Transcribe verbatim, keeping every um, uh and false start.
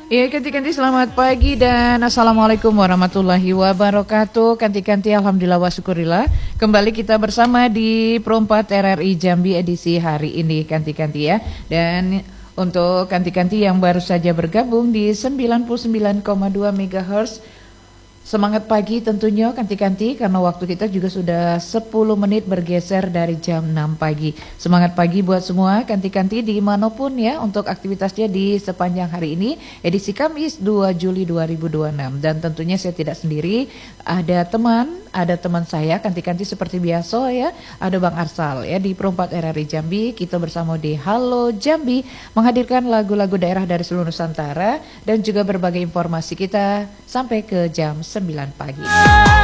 Ya, kanti-kanti selamat pagi dan Assalamualaikum warahmatullahi wabarakatuh. Kanti-kanti alhamdulillah wa syukurillah. Kembali kita bersama di Pro empat R R I Jambi edisi hari ini kanti-kanti ya. Dan untuk kanti-kanti yang baru saja bergabung di sembilan puluh sembilan koma dua megahertz, semangat pagi tentunya kanti-kanti karena waktu kita juga sudah sepuluh menit bergeser dari jam enam pagi. Semangat pagi buat semua kanti-kanti dimanapun ya untuk aktivitasnya di sepanjang hari ini edisi Kamis dua Juli dua ribu dua puluh enam. Dan tentunya saya tidak sendiri, ada teman, ada teman saya kanti-kanti seperti biasa ya, ada Bang Arsal ya di Pro empat R R I Jambi. Kita bersama di Halo Jambi menghadirkan lagu-lagu daerah dari seluruh Nusantara dan juga berbagai informasi kita sampai ke jam sembilan pagi.